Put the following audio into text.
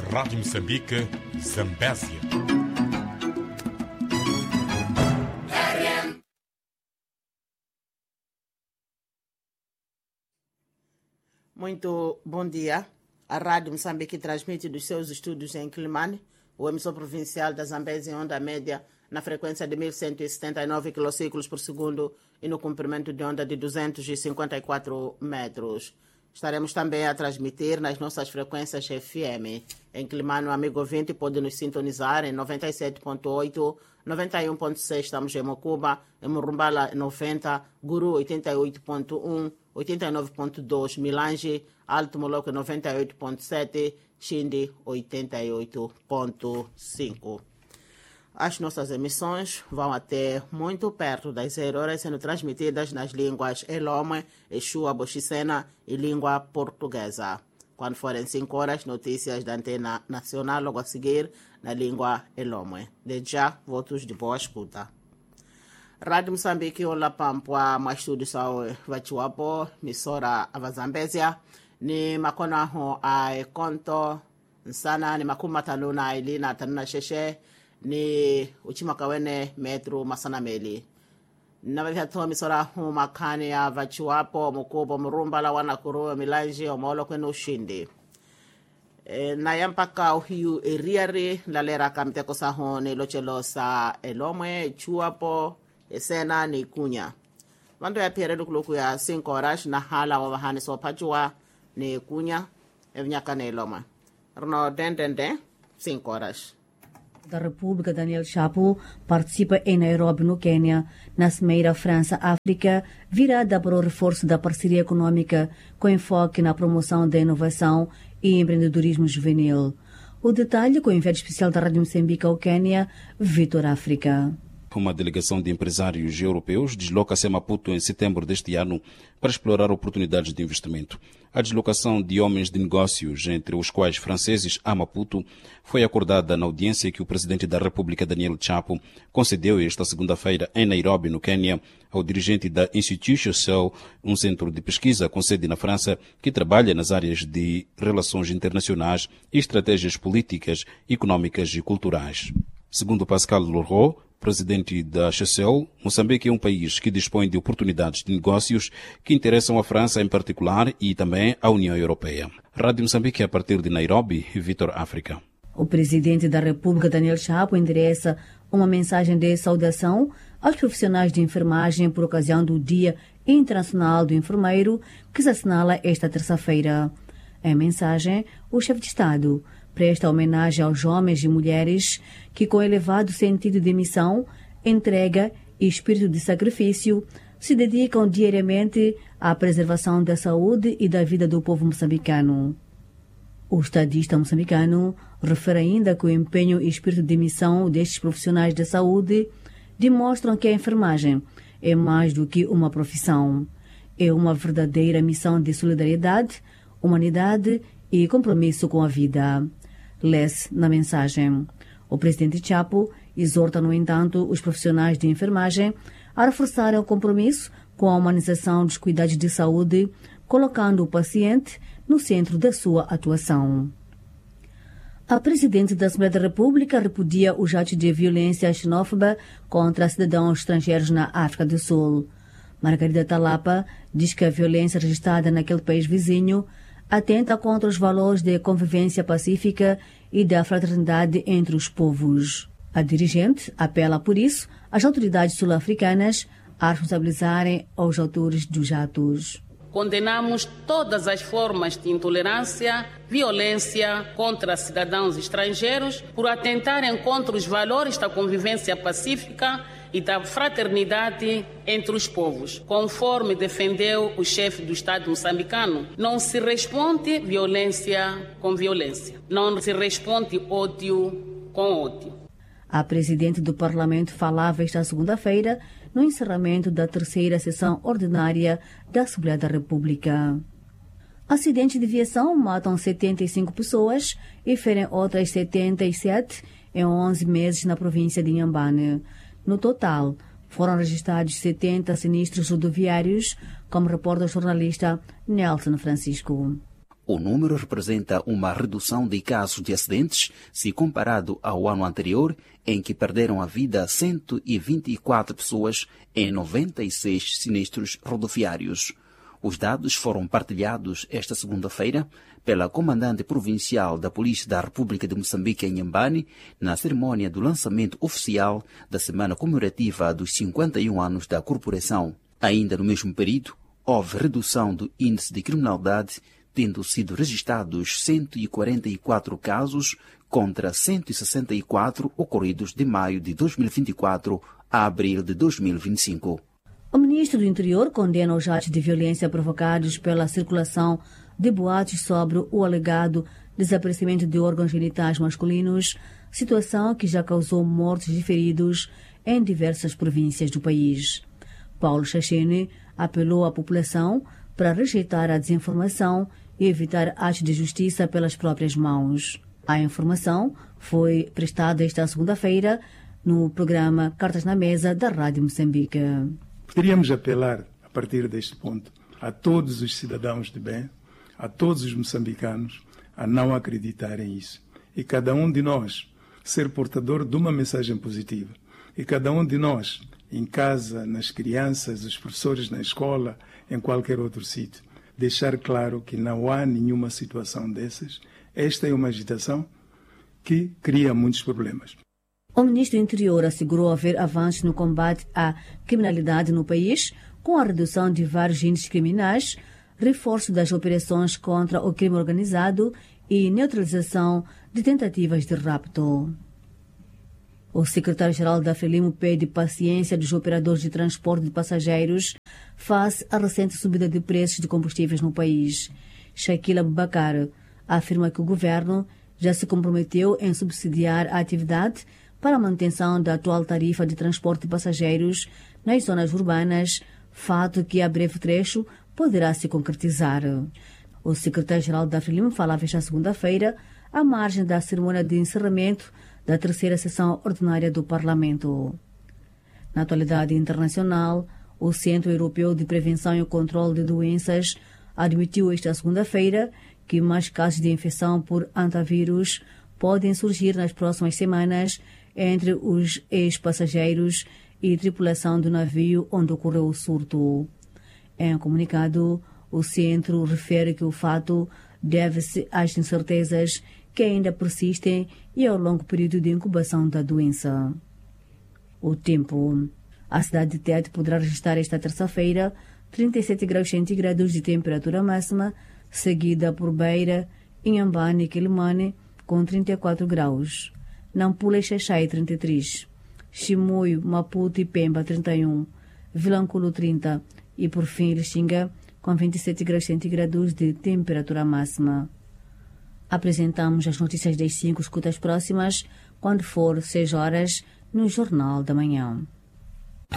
Rádio Moçambique, Zambésia. Muito bom dia. A Rádio Moçambique transmite dos seus estúdios em Quilimane, o emissor provincial da Zambésia em onda média, na frequência de 1179 km por segundo e no comprimento de onda de 254 metros. Estaremos também a transmitir nas nossas frequências FM. Em Quilimane, o amigo ouvinte pode nos sintonizar em 97.8, 91.6, estamos em Mocuba, em Morumbala 90, Guru 88.1, 89.2, Milange, Alto Moloco 98.7, Chindi 88.5. As nossas emissões vão até muito perto das 0 horas, sendo transmitidas nas línguas Elome, Exua, Bochicena e língua portuguesa. Quando forem 5 horas, notícias da Antena Nacional, logo a seguir, na língua Elome. Desde já, votos de boa escuta. Rádio Moçambique, Ola Pampua, Mastudo Sao Vachuapo, Missora Avazambésia, ni Makonaho a Konto, Nsana, ni Makumataluna, Ilina, Tanuna Sheshe, ni Uchimakawene, Metro, Masanameli. Navavyato Missora Hu Makani a Vachuapo, Mukubo, Murumbala, Wanakuru, Milanji, Omolo Kwenu Shindi. Na yampaka uhiu eriari, lalera kamteko sahone, lochelo sa Elome, Chuapo, Esena ni kunya. Vandu ya pere lukuluku ya 5 horas na hala wa wahani so pachua ni kunya evnyaka na Eloma. Rno dendende 5 horas. Da República Daniel Chapo participa em Nairobi, no Quênia, na Cimeira França-África, virada para o reforço da parceria econômica com enfoque na promoção da inovação e empreendedorismo juvenil. O detalhe com o enviado especial da Rádio Moçambique ao Quênia, Vitor África. Uma delegação de empresários europeus desloca-se a Maputo em setembro deste ano para explorar oportunidades de investimento. A deslocação de homens de negócios, entre os quais franceses, a Maputo, foi acordada na audiência que o presidente da República, Daniel Chapo, concedeu esta segunda-feira em Nairobi, no Quênia, ao dirigente da Institution Cell, um centro de pesquisa com sede na França, que trabalha nas áreas de relações internacionais e estratégias políticas, econômicas e culturais. Segundo Pascal Leroux, presidente da CHCEL, Moçambique é um país que dispõe de oportunidades de negócios que interessam a França em particular e também a União Europeia. Rádio Moçambique, a partir de Nairobi, Vitor África. O presidente da República, Daniel Chapo, endereça uma mensagem de saudação aos profissionais de enfermagem por ocasião do Dia Internacional do Enfermeiro, que se assinala esta terça-feira. Em mensagem, o chefe de Estado presta homenagem aos homens e mulheres que, com elevado sentido de missão, entrega e espírito de sacrifício, se dedicam diariamente à preservação da saúde e da vida do povo moçambicano. O estadista moçambicano refere ainda que o empenho e espírito de missão destes profissionais da saúde demonstram que a enfermagem é mais do que uma profissão. É uma verdadeira missão de solidariedade, humanidade e compromisso com a vida. Lê-se na mensagem. O presidente Chapo exorta, no entanto, os profissionais de enfermagem a reforçarem o compromisso com a humanização dos cuidados de saúde, colocando o paciente no centro da sua atuação. A presidente da Assembleia da República repudia os atos de violência xenófoba contra cidadãos estrangeiros na África do Sul. Margarida Talapa diz que a violência registrada naquele país vizinho atenta contra os valores de convivência pacífica e da fraternidade entre os povos. A dirigente apela, por isso, às autoridades sul-africanas a responsabilizarem os autores dos atos. Condenamos todas as formas de intolerância, violência contra cidadãos estrangeiros por atentarem contra os valores da convivência pacífica e da fraternidade entre os povos. Conforme defendeu o chefe do Estado moçambicano, não se responde violência com violência. Não se responde ódio com ódio. A presidente do Parlamento falava esta segunda-feira no encerramento da terceira sessão ordinária da Assembleia da República. Acidentes de viação matam 75 pessoas e ferem outras 77 em 11 meses na província de Inhambane. No total, foram registrados 70 sinistros rodoviários, como reporta o jornalista Nelson Francisco. O número representa uma redução de casos de acidentes se comparado ao ano anterior, em que perderam a vida 124 pessoas em 96 sinistros rodoviários. Os dados foram partilhados esta segunda-feira pela comandante provincial da Polícia da República de Moçambique, em Inhambane, na cerimônia do lançamento oficial da Semana Comemorativa dos 51 anos da corporação. Ainda no mesmo período, houve redução do índice de criminalidade, tendo sido registrados 144 casos contra 164 ocorridos de maio de 2024 a abril de 2025. O ministro do Interior condena os atos de violência provocados pela circulação de boatos sobre o alegado desaparecimento de órgãos genitais masculinos, situação que já causou mortes e feridos em diversas províncias do país. Paulo Chachene apelou à população para rejeitar a desinformação e evitar atos de justiça pelas próprias mãos. A informação foi prestada esta segunda-feira no programa Cartas na Mesa da Rádio Moçambique. Poderíamos apelar, a partir deste ponto, a todos os cidadãos de bem, a todos os moçambicanos, a não acreditarem nisso. E cada um de nós ser portador de uma mensagem positiva. E cada um de nós, em casa, nas crianças, os professores na escola, em qualquer outro sítio, deixar claro que não há nenhuma situação dessas. Esta é uma agitação que cria muitos problemas. O ministro do Interior assegurou haver avanços no combate à criminalidade no país, com a redução de vários índices criminais, reforço das operações contra o crime organizado e neutralização de tentativas de rapto. O secretário-geral da Frelimo pede paciência dos operadores de transporte de passageiros face à recente subida de preços de combustíveis no país. Shaquila Abubakar afirma que o governo já se comprometeu em subsidiar a atividade para a manutenção da atual tarifa de transporte de passageiros nas zonas urbanas, fato que a breve trecho poderá se concretizar. O secretário-geral da Frelimo falava esta segunda-feira à margem da cerimônia de encerramento da terceira sessão ordinária do Parlamento. Na atualidade internacional, o Centro Europeu de Prevenção e Controle de Doenças admitiu esta segunda-feira que mais casos de infecção por antavírus podem surgir nas próximas semanas entre os ex-passageiros e tripulação do navio onde ocorreu o surto. Em um comunicado, o centro refere que o fato deve-se às incertezas que ainda persistem e ao longo período de incubação da doença. O tempo. A cidade de Tete poderá registrar esta terça-feira 37 graus centígrados de temperatura máxima, seguida por Beira, Inhambane e Quelimane, com 34 graus. Nampula e Xaixai, 33. Chimoio, Maputo e Pemba, 31. Vilanculo, 30. E, por fim, Lixinga, com 27 graus centígrados de temperatura máxima. Apresentamos as notícias das 5 escutas próximas, quando for 6 horas, no Jornal da Manhã.